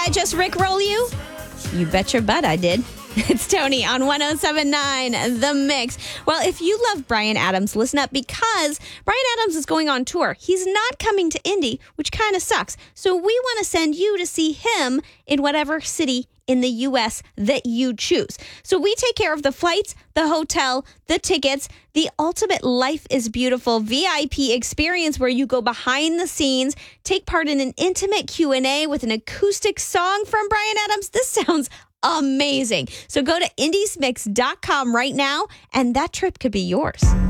I just Rickroll you? You bet your butt I did. It's Tony on 107.9 The Mix. Well, if you love Bryan Adams, listen up, because Bryan Adams is going on tour. He's not coming to Indy, which kind of sucks. So we want to send you to see him in whatever city in the U.S. that you choose. So we take care of the flights, the hotel, the tickets, the ultimate Life is Beautiful VIP experience where you go behind the scenes, take part in an intimate Q&A with an acoustic song from Bryan Adams. This sounds amazing. So go to indiesmix.com right now, and that trip could be yours.